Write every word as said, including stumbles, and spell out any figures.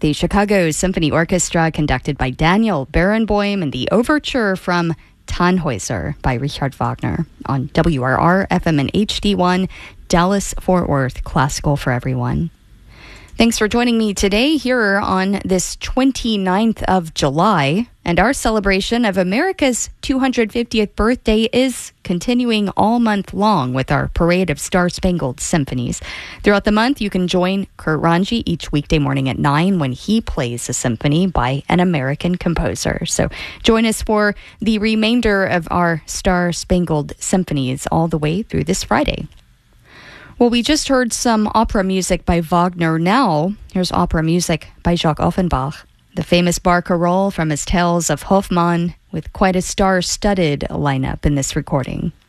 the Chicago Symphony Orchestra conducted by Daniel Barenboim, and the overture from Tannhäuser by Richard Wagner on W R R F M and H D one, Dallas-Fort Worth, classical for everyone. Thanks for joining me today here on this twenty-ninth of July. And our celebration of America's two hundred fiftieth birthday is continuing all month long with our Parade of Star-Spangled Symphonies. Throughout the month, you can join Kurt Ranji each weekday morning at nine when he plays a symphony by an American composer. So join us for the remainder of our Star-Spangled Symphonies all the way through this Friday. Well, we just heard some opera music by Wagner. Now, here's opera music by Jacques Offenbach, the famous barcarolle from his Tales of Hoffmann, with quite a star-studded lineup in this recording.